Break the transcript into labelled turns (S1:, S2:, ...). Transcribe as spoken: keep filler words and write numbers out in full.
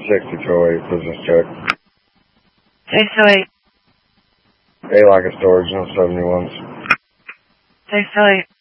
S1: sixty two oh eight, business check.
S2: six oh eight.
S1: A like a storage, no seventy-ones.
S2: six oh eight.